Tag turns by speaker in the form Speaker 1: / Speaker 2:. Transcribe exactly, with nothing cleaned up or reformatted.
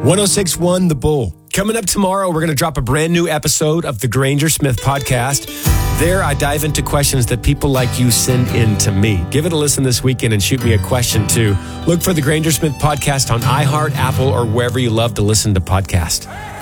Speaker 1: one oh six point one The Bull. Coming up tomorrow, we're going to drop a brand new episode of the Granger Smith Podcast. There, I dive into questions that people like you send in to me. Give it a listen this weekend and shoot me a question too. Look for the Granger Smith Podcast on iHeart, Apple, or wherever you love to listen to podcasts.